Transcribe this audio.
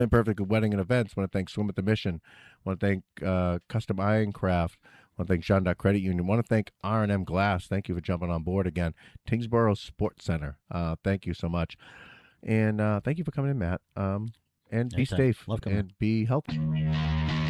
Perfect Wedding and Events. Want to thank Swim at the Mission. Want to thank Custom Iron Craft. Want to thank Jean Doc Credit Union. Want to thank R&M Glass. Thank you for jumping on board again. Tingsboro Sports Center. Thank you so much. And thank you for coming in, Matt. And be Anytime. safe Love coming. and be healthy.